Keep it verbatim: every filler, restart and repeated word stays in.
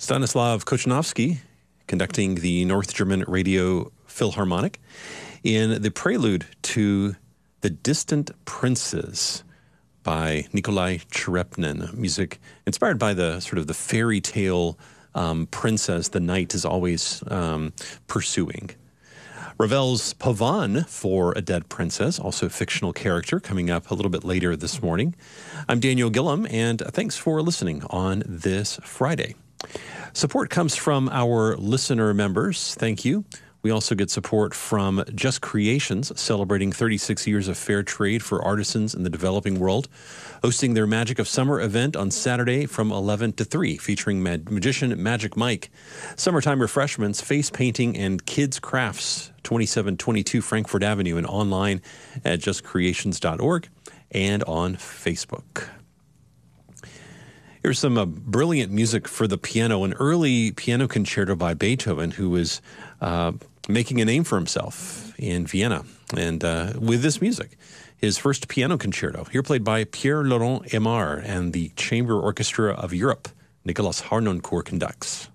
Stanislav Kochanowski conducting the North German Radio Philharmonic in the prelude to The Distant Princes by Nikolai Cherepnin, music inspired by the sort of the fairy tale um, princess the knight is always um, pursuing. Ravel's Pavan for A Dead Princess, also a fictional character, coming up a little bit later this morning. I'm Daniel Gillum, and thanks for listening on this Friday. Support comes from our listener members. Thank you. We also get support from Just Creations, celebrating thirty-six years of fair trade for artisans in the developing world, hosting their Magic of Summer event on Saturday from eleven to three, featuring mag- magician Magic Mike. Summertime refreshments, face painting, and kids' crafts, twenty-seven twenty-two Frankfurt Avenue, and online at just creations dot org and on Facebook. Here's some uh, brilliant music for the piano, an early piano concerto by Beethoven, who was uh, making a name for himself in Vienna, and uh, with this music, his first piano concerto, here played by Pierre Laurent Aimard and the Chamber Orchestra of Europe. Nicolas Harnoncourt conducts.